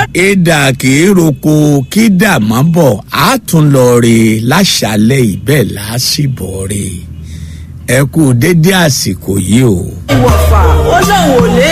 ẹ̀dà kìí roko kí dàmọ́ bọ̀ á tún lọ rè láṣálẹ̀ ìbẹ̀ lásìbọ̀ rè ẹ kú dédé àsìkò yìí o. ìwọ̀fà ó lóun ò lé